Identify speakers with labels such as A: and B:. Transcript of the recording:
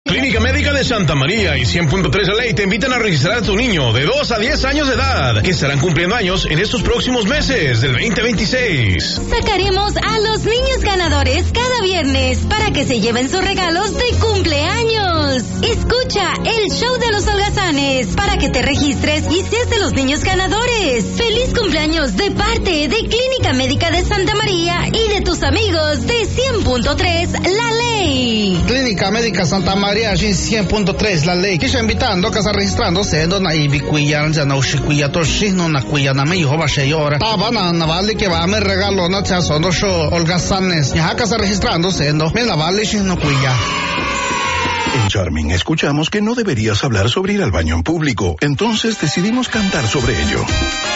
A: Clínica Médica de Santa María y 100.3 La Ley te invitan a registrar a tu niño de 2 a 10 años de edad, que estarán cumpliendo años en estos próximos meses del 2026.
B: Sacaremos a los niños ganadores cada viernes para que se lleven sus regalos de cumpleaños. Escucha el show de los holgazanes para que te registres y seas de los niños ganadores. ¡Feliz cumpleaños de parte de Clínica Médica de Santa María y de tus amigos de 100.3 La Ley!
C: Clínica Médica Santa Maria 100.3 La Ley. Que está invitando que está registrándose na ibicuya ya na ushikuya to shino na kuya na me hoba sheyora. Taba na vale que va me regalo na cha sono show holgazanes. Ya que está registrándose no me la vale shino kuya.
D: En Charming escuchamos que no deberías hablar sobre ir al baño en público, entonces decidimos cantar sobre ello.